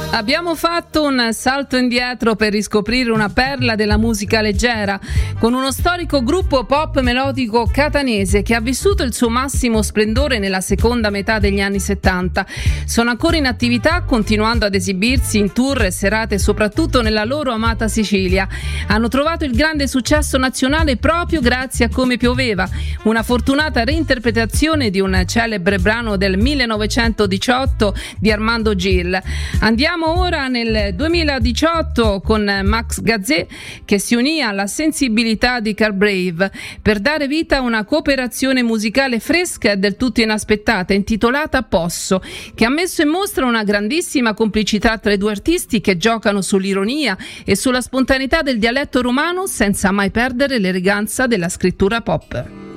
Abbiamo fatto un salto indietro per riscoprire una perla della musica leggera con uno storico gruppo pop melodico catanese che ha vissuto il suo massimo splendore nella seconda metà degli anni 70. Sono ancora in attività, continuando ad esibirsi in tour e serate soprattutto nella loro amata Sicilia. Hanno trovato il grande successo nazionale proprio grazie a Come pioveva, una fortunata reinterpretazione di un celebre brano del 1918 di Armando Gil. Andiamo ora nel 2018 con Max Gazzè, che si unì alla sensibilità di Carl Brave per dare vita a una cooperazione musicale fresca e del tutto inaspettata intitolata Posso, che ha messo in mostra una grandissima complicità tra i due artisti che giocano sull'ironia e sulla spontaneità del dialetto romano senza mai perdere l'eleganza della scrittura pop.